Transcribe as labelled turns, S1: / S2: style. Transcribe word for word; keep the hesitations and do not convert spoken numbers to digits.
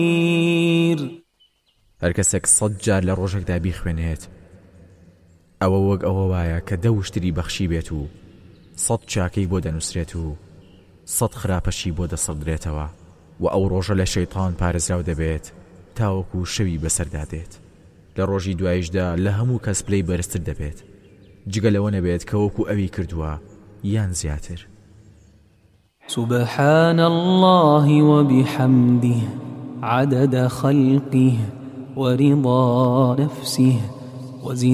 S1: هەر کەسێک سەد جار لە ڕۆژێکدا بیخوێنێت ئەوە وەک ئەوە وایە کە دە وشتری بەخشی بێت و سەد چاکەی بۆ دەنووسرێت و سەد خراپەشی بۆ دەسەڵدرێتەوە و ئەو ڕۆژە لە شەیطان پارێزراو دەبێت تاوەکو شەوی بەسەردا دێت. لە ڕۆژی دوایشدا لە هەموو کەس پلەی بەرزتر دەبێت جگە لەوە نەبێت کە وەکو ئەوی کردووە یان زیاتر.
S2: سبحان الله وبحمده عدد خلقه ورضا نفسه وزن